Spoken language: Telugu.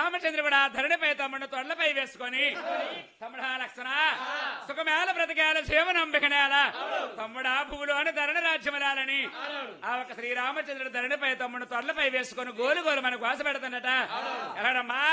శ్రీరామచంద్రుడు కూడా ధరణిపై తమ్ముడు తొండలపై వేసుకొని తమ్ముడా లక్షణ సుఖమేళ బ్రతికేల జీవనంబికనేల తమ్ముడా భూములు అని ధరణి రాజ్యములాలని ఆ ఒక శ్రీరామచంద్రుడు ధరణిపై తమ్ముడు తొండలపై వేసుకొని గోలు గోలు మనకు వాస పెడతాడట ఎలాడమ్మా